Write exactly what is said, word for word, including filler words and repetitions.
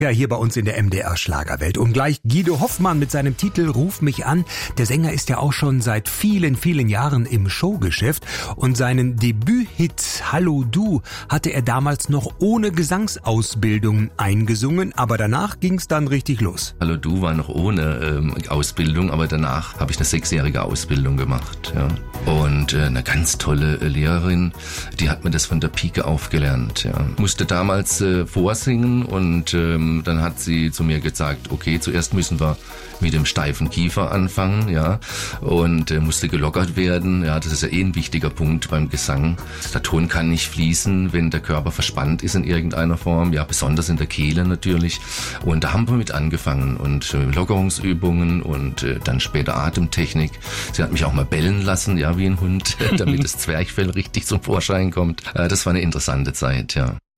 Ja, hier bei uns in der M D R Schlagerwelt. Und gleich Guido Hoffmann mit seinem Titel Ruf mich an. Der Sänger ist ja auch schon seit vielen, vielen Jahren im Showgeschäft. Und seinen Debüthit Hallo Du hatte er damals noch ohne Gesangsausbildung eingesungen. Aber danach ging's dann richtig los. Hallo Du war noch ohne ähm, Ausbildung, aber danach habe ich eine sechsjährige Ausbildung gemacht. Ja. Und äh, eine ganz tolle äh, Lehrerin, die hat mir das von der Pike aufgelernt. Ja. Musste damals äh, vorsingen und ähm, dann hat sie zu mir gesagt, okay, zuerst müssen wir mit dem steifen Kiefer anfangen, ja, und äh, musste gelockert werden, ja, das ist ja eh ein wichtiger Punkt beim Gesang. Der Ton kann nicht fließen, wenn der Körper verspannt ist in irgendeiner Form, ja, besonders in der Kehle natürlich. Und da haben wir mit angefangen und äh, Lockerungsübungen und äh, dann später Atemtechnik. Sie hat mich auch mal bellen lassen, ja, wie ein Hund, damit das Zwerchfell richtig zum Vorschein kommt. Äh, das war eine interessante Zeit, ja.